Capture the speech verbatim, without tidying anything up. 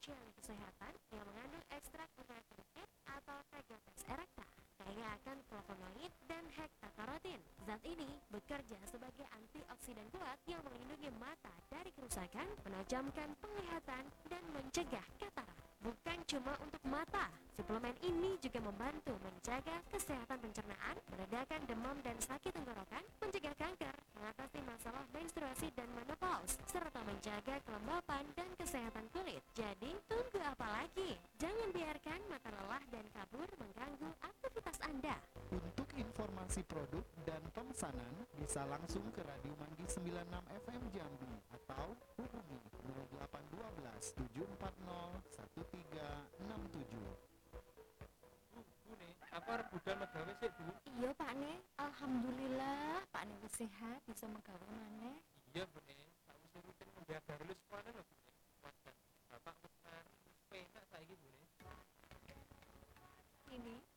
jelly kesehatan yang mengandung ekstrak methyl atau Tegotex erecta, kaya akan flavonoid dan hektokarotin. Zat ini bekerja sebagai antioksidan kuat yang melindungi mata dari kerusakan, menajamkan penglihatan, dan mencegah katarak. Bukan cuma untuk mata, suplemen ini juga membantu menjaga kesehatan pencernaan, meredakan demam dan sakit tenggorokan, mencegah kanker, mengatasi masalah menstruasi dan menopause, serta menjaga kelembapan dan kesehatan kulit. Jadi, tunggu apa lagi? Jangan biarkan mata lelah dan kabur mengganggu aktivitas Anda. Untuk informasi produk dan pemesanan bisa langsung ke Radio Manggi sembilan puluh enam F M Jambi atau hubungi nol delapan satu dua tujuh empat nol satu tiga enam tujuh. Bu nih, aku arep budal megawe sik, Bu. Iya Pak Ne, alhamdulillah Pak Ne wis sehat bisa megawe maneh. Iya, Bu nih. Sakwise rutin ngombe agar lulus sekolah lho, Bu nih. Wajan. Bapak wis mari wis penak saiki, Bu nih. Ini